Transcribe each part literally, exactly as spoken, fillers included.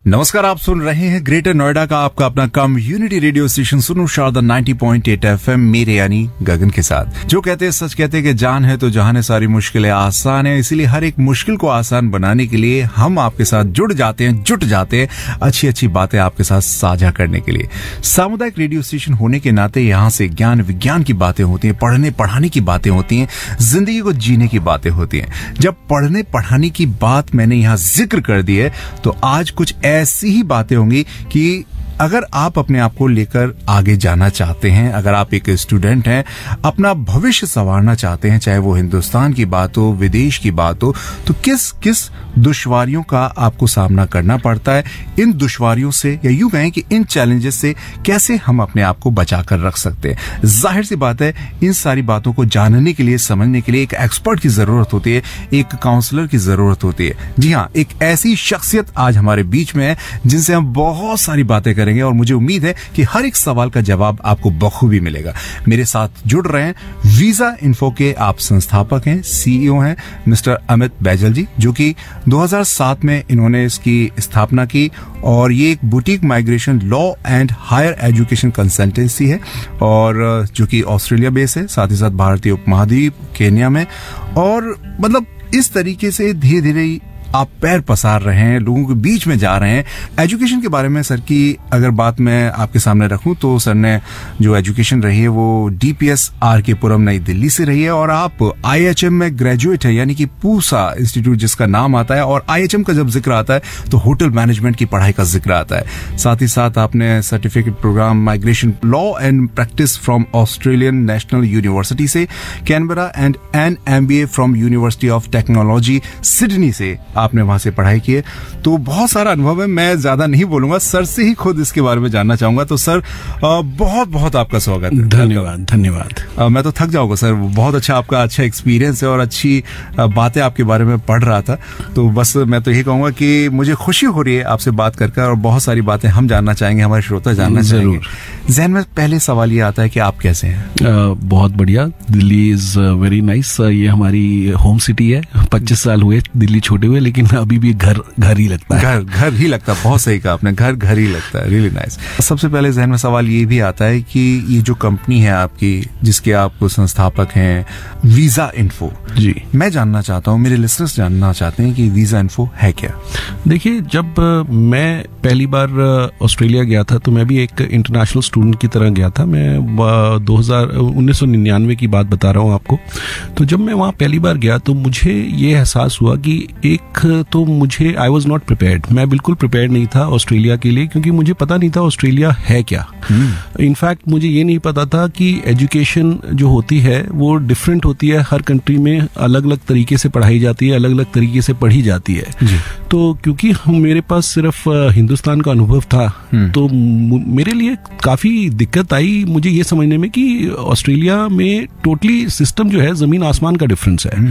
नमस्कार, आप सुन रहे हैं ग्रेटर नोएडा का आपका अपना कम्युनिटी रेडियो स्टेशन सुनो शारदा नब्बे पॉइंट आठ एफएम, मेरे यानी गगन के साथ। जो कहते हैं सच कहते हैं कि जान है तो जहान है, सारी मुश्किलें आसान है। इसीलिए हर एक मुश्किल को आसान बनाने के लिए हम आपके साथ जुड़ जाते हैं जुट जाते हैं अच्छी अच्छी बातें आपके साथ साझा करने के लिए। सामुदायिक रेडियो स्टेशन होने के नाते यहाँ से ज्ञान विज्ञान की बातें होती हैं, पढ़ने पढ़ाने की बातें होती हैं, जिंदगी को जीने की बातें होती हैं। जब पढ़ने पढ़ाने की बात मैंने यहाँ जिक्र कर दी है तो आज कुछ ऐसी ही बातें होंगी कि अगर आप अपने आप को लेकर आगे जाना चाहते हैं, अगर आप एक स्टूडेंट हैं, अपना भविष्य संवारना चाहते हैं, चाहे वो हिंदुस्तान की बात हो, विदेश की बात हो, तो किस किस दुश्वारियों का आपको सामना करना पड़ता है, इन दुश्वारियों से या यूं कहें कि इन चैलेंजेस से कैसे हम अपने आप को बचा कर रख सकते हैं। जाहिर सी बात है, इन सारी बातों को जानने के लिए, समझने के लिए एक एक्सपर्ट की जरूरत होती है, एक काउंसलर की जरूरत होती है। जी हाँ, एक ऐसी शख्सियत आज हमारे बीच में है जिनसे हम बहुत सारी बातें करेंगे और मुझे उम्मीद है कि हर एक सवाल का जवाब आपको बखूबी मिलेगा। मेरे साथ जुड़ रहे हैं वीजा इन्फो के आप संस्थापक हैं, सीईओ हैं, मिस्टर अमित बैजल जी, जो कि दो हज़ार सात में इन्होंने इसकी स्थापना की और ये एक boutique migration law and higher education consultancy है और जो कि ऑस्ट्रेलिया बेस है, साथ ही साथ भारतीय उपमहाद्वीप, केन्या में, और मतलब इस तरीके से धीरे धीरे आप पैर पसार रहे हैं, लोगों के बीच में जा रहे हैं। एजुकेशन के बारे में सर की अगर बात मैं आपके सामने रखूं तो सर ने जो एजुकेशन रही है वो डीपीएस आर के पुरम नई दिल्ली से रही है और आप आईएचएम में ग्रेजुएट है, यानी कि पूसा इंस्टीट्यूट जिसका नाम आता है, और आईएचएम का जब जिक्र आता है तो होटल मैनेजमेंट की पढ़ाई का जिक्र आता है। साथ ही साथ आपने certificate programme migration law and practice from Australian national university से, Canberra and an MBA from university of technology Sydney से आपने वहां से पढ़ाई की है। तो बहुत सारा अनुभव है, मैं ज्यादा नहीं बोलूंगा, सर से ही खुद इसके बारे में जानना चाहूंगा। तो सर बहुत बहुत आपका स्वागत है। धन्यवाद धन्यवाद। मैं तो थक जाऊंगा सर, बहुत अच्छा आपका अच्छा एक्सपीरियंस है और अच्छी बातें आपके बारे में पढ़ रहा था। तो बस मैं तो यही कहूंगा कि मुझे खुशी हो रही है आपसे बात करके और बहुत सारी बातें हम जानना चाहेंगे, हमारे श्रोता जानना चाहेंगे। जहन में पहले सवाल ये आता है कि आप कैसे हैं? uh, बहुत बढ़िया। Delhi is very nice. ये हमारी होम सिटी है। पच्चीस साल हुए दिल्ली छोटे हुए, लेकिन अभी भी घर घर ही लगता है। घर घर ही लगता है। बहुत सही कहा आपने, घर घर ही लगता है। Really nice. सबसे पहले जहन में सवाल ये भी आता है कि ये जो कंपनी है आपकी, जिसके आप संस्थापक हैं, वीजा इन्फो, जी, मैं जानना चाहता हूँ, मेरे लिसनर्स जानना चाहते हैं कि वीजा इन्फो है क्या? देखिए, जब मैं पहली बार ऑस्ट्रेलिया गया था तो मैं भी एक इंटरनेशनल स्टूडेंट की तरह गया था। मैं दो हजार उन्नीस सौ निन्यानवे की बात बता रहा हूँ आपको। तो जब मैं वहाँ पहली बार गया तो मुझे ये एहसास हुआ कि एक तो मुझे आई वॉज नॉट प्रिपेयर्ड, मैं बिल्कुल प्रिपेयर्ड नहीं था ऑस्ट्रेलिया के लिए, क्योंकि मुझे पता नहीं था ऑस्ट्रेलिया है क्या। इनफैक्ट मुझे ये नहीं पता था कि एजुकेशन जो होती है वो डिफरेंट होती है, हर कंट्री में अलग अलग तरीके से पढ़ाई जाती है, अलग अलग तरीके से पढ़ी जाती है। जी। तो क्योंकि मेरे पास सिर्फ हिंदुस्तान का अनुभव था तो मेरे लिए काफी दिक्कत आई मुझे ये समझने में कि ऑस्ट्रेलिया में टोटली सिस्टम जो है जमीन आसमान का डिफरेंस है।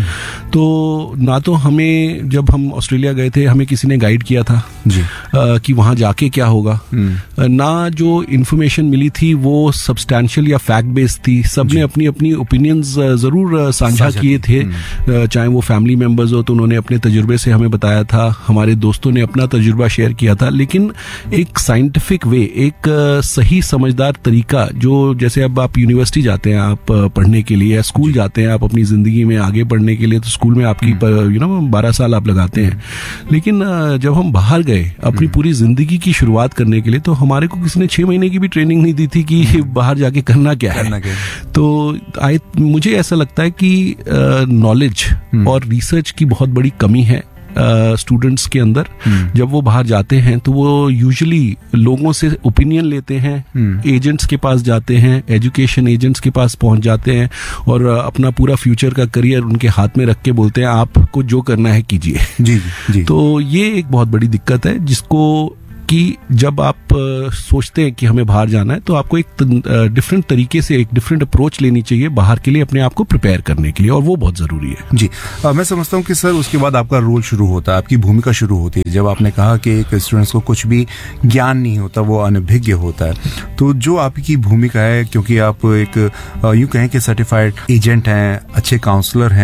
तो ना तो हमें, जब हम ऑस्ट्रेलिया गए थे, हमें किसी ने गाइड किया था जी। आ, कि वहां जाके क्या होगा, ना जो इन्फॉर्मेशन मिली थी वो सब्सटैंशियल या फैक्ट बेस्ड थी। सबने अपनी अपनी ओपिनियंस जरूर साझा किए थे, चाहे वो फैमिली मेंबर्स हो तो उन्होंने अपने तजुर्बे से हमें बताया था, हमारे दोस्तों ने अपना तजुर्बा शेयर किया था, लेकिन एक साइंटिफिक वे, एक सही समझदार तरीका, जो जैसे अब आप यूनिवर्सिटी जाते हैं आप पढ़ने के लिए, या स्कूल जाते हैं आप अपनी जिंदगी में आगे बढ़ने के लिए, तो स्कूल में आपकी यू नो बारह साल आप लगाते हैं, लेकिन जब हम बाहर गए अपनी पूरी जिंदगी की शुरुआत करने के लिए तो हमारे को किसी ने छह महीने की भी ट्रेनिंग नहीं दी थी कि बाहर जाके करना क्या है। तो आई मुझे ऐसा लगता है कि नॉलेज और रिसर्च की बहुत बड़ी कमी है स्टूडेंट्स uh, के अंदर। जब वो बाहर जाते हैं तो वो यूजुअली लोगों से ओपिनियन लेते हैं, एजेंट्स के पास जाते हैं, एजुकेशन एजेंट्स के पास पहुंच जाते हैं और अपना पूरा फ्यूचर का करियर उनके हाथ में रख के बोलते हैं आपको जो करना है कीजिए। जी, जी। तो ये एक बहुत बड़ी दिक्कत है, जिसको कि जब आप सोचते हैं कि हमें बाहर जाना है तो आपको एक डिफरेंट तरीके से, एक डिफरेंट अप्रोच लेनी चाहिए बाहर के लिए, अपने आप को प्रिपेयर करने के लिए, और वो बहुत जरूरी है। जी, आ, मैं समझता हूँ कि सर उसके बाद आपका रोल शुरू होता है, आपकी भूमिका शुरू होती है। जब आपने कहा कि एक स्टूडेंट्स को कुछ भी ज्ञान नहीं होता, वो अनभिज्ञ होता है, तो जो आपकी भूमिका है, क्योंकि आप एक यूं कहें कि सर्टिफाइड एजेंट हैं, अच्छे काउंसलर हैं,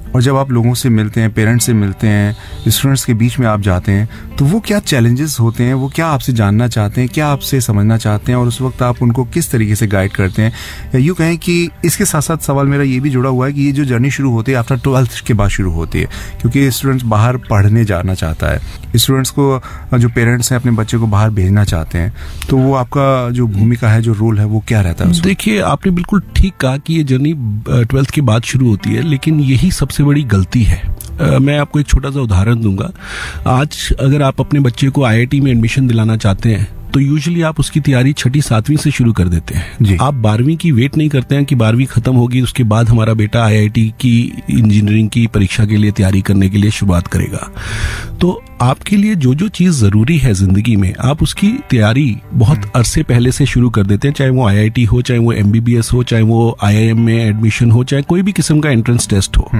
और जब आप लोगों से मिलते हैं, पेरेंट्स से मिलते हैं, स्टूडेंट्स के बीच में आप जाते हैं, तो वो क्या चैलेंजेस होते हैं, वो क्या आपसे जानना चाहते हैं, क्या आपसे समझना चाहते हैं, और उस वक्त आप उनको किस तरीके से गाइड करते हैं? या यूँ कहें कि इसके साथ साथ सवाल मेरा ये भी जुड़ा हुआ है कि ये जो जर्नी शुरू होती है आफ्टर ट्वेल्थ के बाद शुरू होती है, क्योंकि स्टूडेंट्स बाहर पढ़ने जाना चाहता है, स्टूडेंट्स को जो पेरेंट्स हैं अपने बच्चे को बाहर भेजना चाहते हैं, तो वो आपका जो भूमिका है, जो रोल है, वो क्या रहता है? देखिए, आपने बिल्कुल ठीक कहा कि ये जर्नी ट्वेल्थ के बाद शुरू होती है, लेकिन यही सबसे बड़ी गलती है। Uh, मैं आपको एक छोटा सा उदाहरण दूंगा। आज अगर आप अपने बच्चे को आईआईटी में एडमिशन दिलाना चाहते हैं तो यूजुअली आप उसकी तैयारी छठी सातवीं से शुरू कर देते हैं। आप बारहवीं की वेट नहीं करते हैं कि बारहवीं खत्म होगी उसके बाद हमारा बेटा आईआईटी की इंजीनियरिंग की परीक्षा के लिए तैयारी करने के लिए शुरुआत करेगा। तो आपके लिए जो जो चीज जरूरी है जिंदगी में, आप उसकी तैयारी बहुत अरसे पहले से शुरू कर देते हैं, चाहे वो आईआईटी हो, चाहे वो एमबीबीएस हो, चाहे वो आईआईएम में एडमिशन हो, चाहे कोई भी किस्म का एंट्रेंस टेस्ट हो।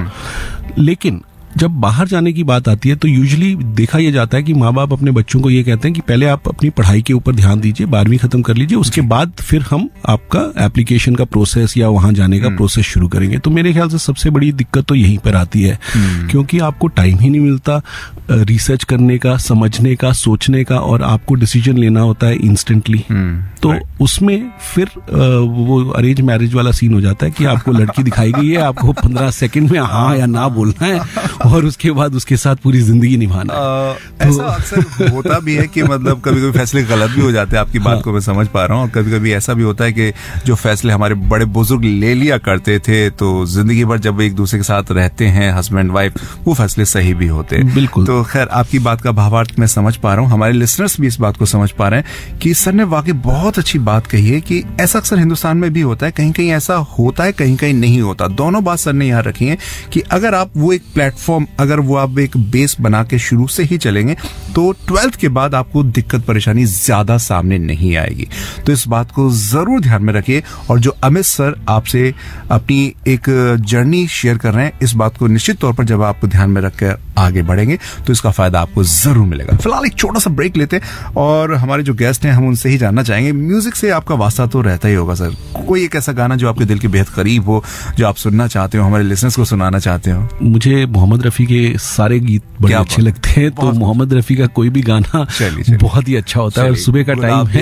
लेकिन जब बाहर जाने की बात आती है तो यूजुअली देखा यह जाता है कि माँ बाप अपने बच्चों को ये कहते हैं कि पहले आप अपनी पढ़ाई के ऊपर ध्यान दीजिए, बारहवीं खत्म कर लीजिए, उसके बाद फिर हम आपका एप्लीकेशन का प्रोसेस या वहां जाने का प्रोसेस शुरू करेंगे। तो मेरे ख्याल से सबसे बड़ी दिक्कत तो यहीं पर आती है, क्योंकि आपको टाइम ही नहीं मिलता रिसर्च करने का, समझने का, सोचने का, और आपको डिसीजन लेना होता है इंस्टेंटली। तो उसमें फिर वो अरेंज मैरिज वाला सीन हो जाता है कि आपको लड़की दिखाई गई है, आपको पंद्रह सेकंड में हाँ या ना बोलना है और उसके बाद उसके साथ पूरी जिंदगी निभाना है। तो ऐसा अक्सर होता भी है कि मतलब कभी कभी फैसले गलत भी हो जाते हैं, आपकी बात हाँ। को मैं समझ पा रहा हूँ। और कभी कभी ऐसा भी होता है कि जो फैसले हमारे बड़े बुजुर्ग ले लिया करते थे, तो जिंदगी भर जब एक दूसरे के साथ रहते हैं हस्बैंड वाइफ, वो फैसले सही भी होते हैं। बिल्कुल। तो खैर, आपकी बात का भावार्थ मैं समझ पा रहा हूँ, हमारे लिसनर्स भी इस बात को समझ पा रहे हैं कि सर ने वाकई बहुत अच्छी बात कही है कि ऐसा अक्सर हिंदुस्तान में भी होता है, कहीं कहीं ऐसा होता है, कहीं कहीं नहीं होता। दोनों बात सर ने यहाँ रखी है कि अगर आप वो एक प्लेटफॉर्म, अगर वो आप एक बेस बना के शुरू से ही चलेंगे तो ट्वेल्थ के बाद आपको दिक्कत परेशानी ज्यादा सामने नहीं आएगी। तो इस बात को जरूर ध्यान में रखिए। और जो अमित सर आपसे अपनी एक जर्नी शेयर कर रहे हैं, इस बात को निश्चित तौर पर जब आप ध्यान में रखकर आगे बढ़ेंगे तो इसका फायदा आपको जरूर मिलेगा। फिलहाल एक छोटा सा ब्रेक लेते हैं और हमारे जो गेस्ट हैं हम उनसे ही जानना चाहेंगे, म्यूजिक से आपका वास्ता तो रहता ही होगा सर, कोई एक ऐसा गाना जो आपके दिल के बेहद करीब हो, जो आप सुनना चाहते हो, हमारे लिसनर्स को सुनाना चाहते हो? मुझे मोहम्मद रफी के सारे गीत बड़े अच्छे लगते हैं, तो मोहम्मद रफी का कोई भी गाना चली, चली। बहुत ही अच्छा होता है। और सुबह का टाइम है,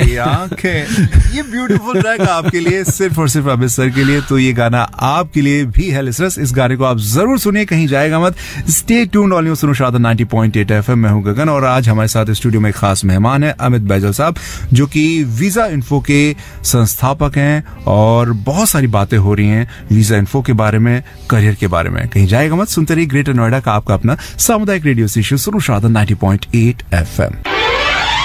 ये ब्यूटीफुल ट्रैक आपके लिए, सिर्फ और सिर्फ अमित सर के लिए, तो ये गाना आपके लिए भी है लिसनर्स। इस गाने को आप जरूर सुनिए, कहीं जाएगा मत। स्टे ट्यून्ड ऑन सुनो Sharda ninety point eight FM. मैं हूं गगन और आज हमारे साथ स्टूडियो में एक खास मेहमान है अमित बैजल साहब, जो कि वीजा इन्फो के संस्थापक हैं और बहुत सारी बातें हो रही हैं वीजा इन्फो के बारे में, करियर के बारे में। कहीं जाएगा मत, सुनते रहिए ग्रेटर नोएडा का आपका अपना सामुदायिक रेडियो स्टेशन सुनो Sharda ninety point eight FM.